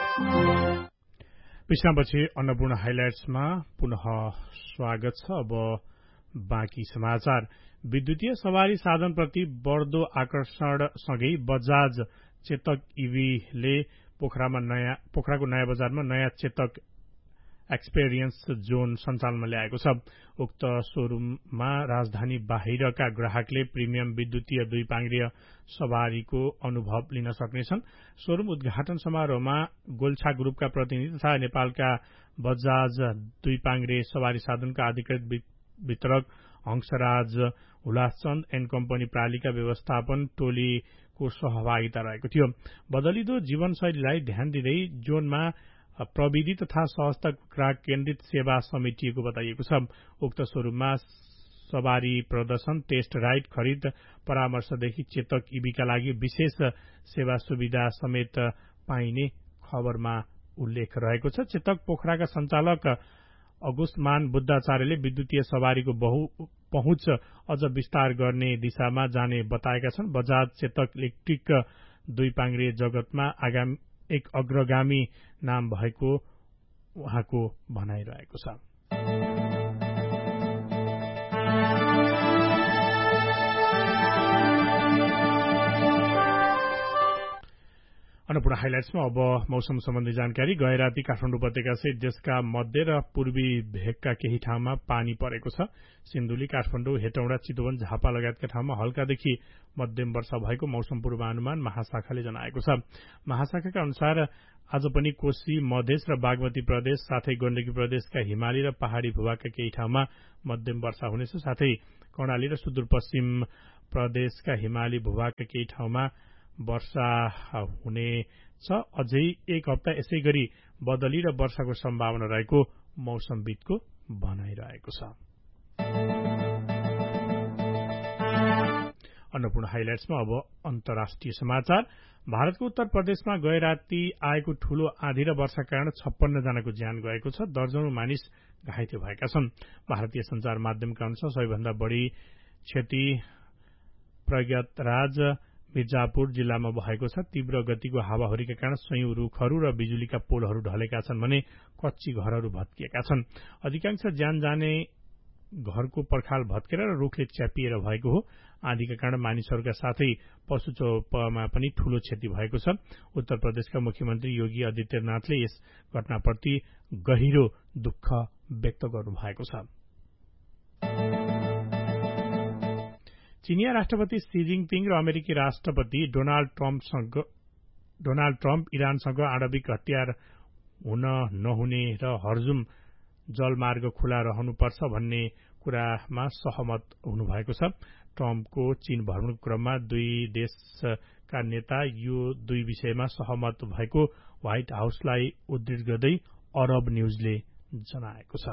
विश्रामपछि अन्नपूर्ण हाइलाइट्समा पुनः स्वागत छ। अब बाँकी समाचार। विद्युतीय सवारी साधनप्रति बढ्दो आकर्षणसँगै बजाज चेतक ईभीले पोखराको नयाँ बजारमा नयाँ चेतक एक्सपेरियन्स जोन सञ्चालनमा ल्याएको छ। उक्त शोरूममा राजधानी बाहिरका ग्राहकले प्रिमियम विद्युतीय दुई पाङ्ग्रिय सवारीको अनुभव लिन सक्नेछन्। शोरूम उद्घाटन समारोहमा गोल्छा ग्रुपका प्रतिनिधि तथा नेपालका बजाज दुई पाङ्ग्रे सवारी साधनका अधिकृत वितरक हंसराज हुलासचन्द एण्ड कम्पनी प्रालीका व्यवस्थापन टोलीको सहभागिता रहेको थियो। बदलिदो जीवनशैलीलाई ध्यान दिँदै जोनमा प्रविधि तथा सहजता ग्राहक केन्द्रित सेवा समेटिएको बताइएको छ। उक्त शोरूममा सवारी प्रदर्शन, टेस्ट राइड, खरिद परामर्शदेखि चेतक ईभीका लागि विशेष सेवा सुविधा समेत पाइने खबरमा उल्लेख रहेको छ। चेतक पोखराका सञ्चालक अगुस्तमान बुद्धाचार्यले विद्युतीय सवारीको पहुँच अझ विस्तार गर्ने दिशामा जाने बताएका छन्। बजाज चेतक इलेक्ट्रिक दुई पाङ्ग्रे जगतमा एक अग्रगामी नाम भएको उहाँको भनाइरहेको छ। अन्नपूर्ण हाइलाइट्समा अब मौसम सम्बन्धी जानकारी। गए राति काठमाडौँ उपत्यका सहित देशका मध्य र पूर्वी भेगका केही ठाउँमा पानी परेको छ। सिन्धुली, काठमाडौँ, हेटौँडा, चितवन, झापा लगायतका ठाउँमा हल्कादेखि मध्यम वर्षा भएको मौसम पूर्वानुमान महाशाखाले जनाएको छ। महाशाखाका अनुसार आज पनि कोशी, मधेस र बागमती प्रदेश साथै गण्डकी प्रदेशका हिमाली र पहाड़ी भूभागका केही ठाउँमा मध्यम वर्षा हुनेछ। साथै कर्णाली र सुदूरपश्चिम प्रदेशका हिमाली भूभागका केही ठाउँमा वर्षा हुनेछ। अझै एक हप्ता यसै गरी बदली र वर्षाको सम्भावना रहेको मौसमविदको भनाइरहेको छ। अन्नपूर्ण हाइलाइट्समा अब अन्तर्राष्ट्रिय समाचार। भारतको उत्तर प्रदेशमा गए राति आएको ठूलो आँधी र वर्षाका कारण 56 जनाको ज्यान गएको छ। दर्जनौं मानिस घाइते भएका छन्। भारतीय संचार माध्यमका अनुसार सबैभन्दा बढ़ी क्षति प्रगतराज मिर्जापुर जिल्लामा भएको छ। तीव्र गतिको हावाहुरीका कारण सयौं रूखहरू र बिजुलीका पोलहरू ढलेका छन् भने कच्ची घरहरू भत्किएका छन्। अधिकांश ज्यान जाने घरको पर्खाल भत्केर र रूखले च्यापिएर भएको हो। आँधीका कारण मानिसहरूका साथै पशुचौपमा पनि ठूलो क्षति भएको छ। उत्तर प्रदेशका मुख्यमन्त्री योगी आदित्यनाथले यस घटनाप्रति गहिरो दुःख व्यक्त गर्नुभएको छ। चीनिया राष्ट्रपति शी जिनपिङ र अमेरिकी राष्ट्रपति डोनाल्ड ट्रम्प इरानसँग आणविक हतियार हुन नहुने र हर्जुम जलमार्ग खुला रहनुपर्छ भन्ने कुरामा सहमत हुनुभएको छ। ट्रम्पको चीन भ्रमणको क्रममा दुई देशका नेता यो दुई विषयमा सहमत भएको व्हाइट हाउसलाई उद्धृत गर्दै अरब न्यूजले जनाएको छ।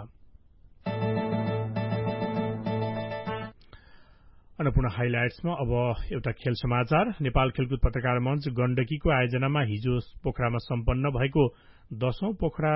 अन्नपूर्ण हाइलाइट्समा अब एउटा खेल समाचार। नेपाल खेलकुद पत्रकार मञ्च गण्डकीको आयोजनामा हिजो पोखरामा सम्पन्न भएको 10औं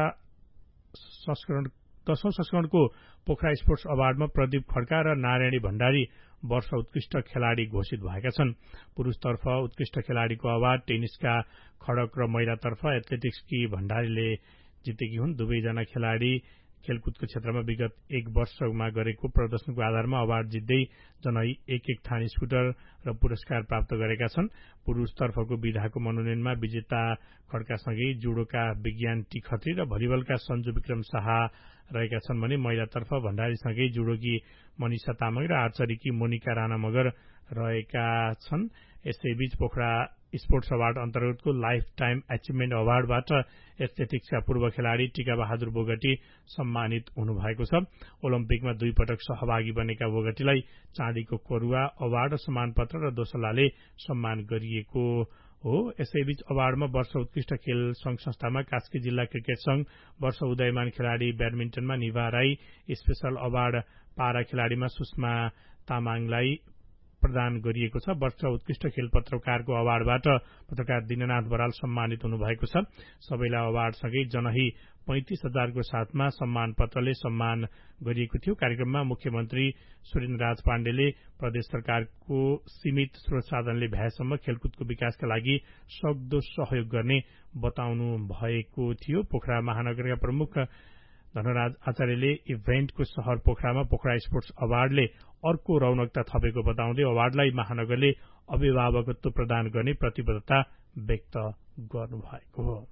संस्करणको पोखरा स्पोर्ट्स अवार्डमा प्रदीप खड्का र नारायणी भण्डारी वर्ष उत्कृष्ट खेलाड़ी घोषित भएका छन्। पुरूषतर्फ उत्कृष्ट खेलाड़ीको अवार्ड टेनिसका खड्क र महिलातर्फ एथलेटिक्सकी भण्डारीले जितेकी हुन्। दुवैजना खेलाड़ी खेलकुदको क्षेत्रमा विगत एक वर्षमा गरेको प्रदर्शनको आधारमा अवार्ड जित्दै जनै एक थान स्कुटर र पुरस्कार प्राप्त गरेका छन्। पुरूषतर्फको विधाको मनोनयनमा विजेता खड्कासँगै जुडोका विज्ञान टी खत्री र भलिबलका सञ्जु विक्रम शाह रहेका छन् भने महिलातर्फ भण्डारीसँगै जुडोकी मनिषा तामाङ र आर्चरीकी मोनिका राणा मगर रहेका छन्। यसैबीच पोखरा स्पोर्ट्स अवार्ड अन्तर्गतको लाइफ टाइम अचिभमेन्ट अवार्डबाट एथलेटिक्सका पूर्व खेलाड़ी टीका बहादुर बोगटी सम्मानित हुनुभएको छ। ओलम्पिकमा 2 पटक सहभागी बनेका बोगटीलाई चाँदीको करुवा अवार्ड, सम्मानपत्र र दोसल्लाले सम्मान गरिएको हो। यसैबीच अवार्डमा वर्ष उत्कृष्ट खेल संघ संस्थामा कास्की जिल्ला क्रिकेट संघ, वर्ष उदयमान खेलाड़ी ब्याडमिन्टनमा निभा राई, स्पेशल अवार्ड पारा खेलाड़ीमा सुषमा तामाङलाई प्रदान गरिएको छ। वर्ष उत्कृष्ट खेल पत्रकारको अवार्डबाट पत्रकार दिननाथ बराल सम्मानित हुनुभएको छ। सबैलाई अवार्डसँगै जनही 35,000 को साथमा सम्मान पत्रले सम्मान गरिएको थियो। कार्यक्रममा मुख्यमन्त्री सुरेन्द्रराज पाण्डेले प्रदेश सरकारको सीमित स्रोत साधनले भ्याएसम्म खेलकुदको विकासका लागि सक्दो सहयोग गर्ने बताउनु भएको थियो। पोखरा महानगरका प्रमुख धनराज आचार्यले इभेन्टको शहर पोखरामा पोखरा स्पोर्ट्स अवार्डले अर्को रौनकता थपेको बताउँदै अवार्डलाई महानगरले अभिभावकत्व प्रदान गर्ने प्रतिबद्धता व्यक्त गर्नुभएको हो।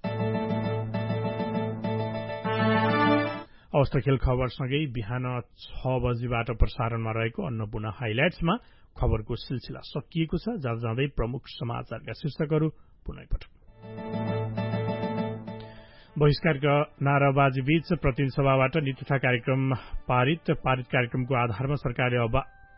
अवस्था खेल खबरसँगै बिहान 6 बजेबाट प्रसारणमा रहेको अन्नपूर्ण हाइलाइट्समा खबरको सिलसिला सकिएको छ। जाँदै प्रमुख समाचारका शीर्षकहरू पुनः पटक। बहिष्कारका नाराबाजी बीच प्रतिनिधि सभाबाट नीति तथा कार्यक्रम पारित कार्यक्रमको आधारमा सरकारले अब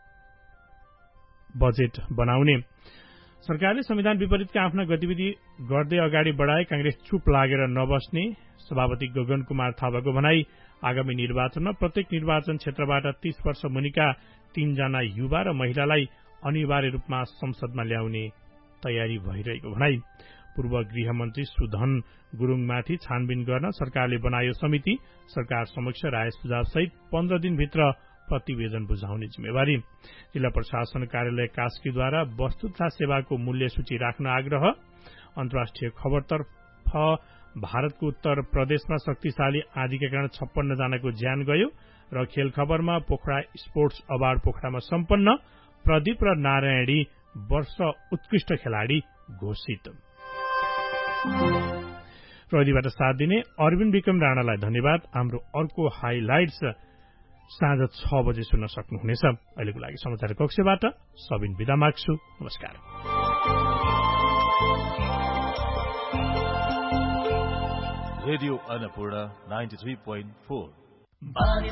बजेट बनाउने। सरकारले संविधान विपरीतका आफ्ना गतिविधि गर्दै अगाडि बढाए, कांग्रेस चुप लागेर नबस्ने। सभापति गगन कुमार थापाको भनाई। आगामी निर्वाचनमा प्रत्येक निर्वाचन क्षेत्रबाट 30 वर्ष मुनिका 3 जना युवा र महिलालाई अनिवार्य रूपमा संसदमा ल्याउने तयारी भइरहेको भनाई। पूर्व गृहमन्त्री सुधन गुरूङमाथि छानबिन गर्न सरकारले बनायो समिति। सरकार समक्ष राय सुझाव सहित 15 दिनभित्र प्रतिवेदन बुझाउने जिम्मेवारी। जिल्ला प्रशासन कार्यालय कास्कीद्वारा वस्तु तथा सेवाको मूल्य सूची राख्न आग्रह। अन्तर्राष्ट्रिय खबरतर्फ भारतको उत्तर प्रदेशमा शक्तिशाली आँधीका कारण 56 जनाको ज्यान गयो। र खेल खबरमा पोखरा स्पोर्ट्स अवार्ड पोखरामा सम्पन्न। प्रदीप र नारायणी वर्ष उत्कृष्ट खेलाडी घोषित। प्रविधिबाट साथ दिने अरविन्द विक्रम राणालाई धन्यवाद। हाम्रो अर्को हाइलाइट्स साँझ 6 बजे सुन्न सक्नुहुनेछ। अहिलेको लागि समाचार कक्षबाट सबिन बिदा माग्छु। नमस्कार। रेडियो अन्नपूर्ण 93.4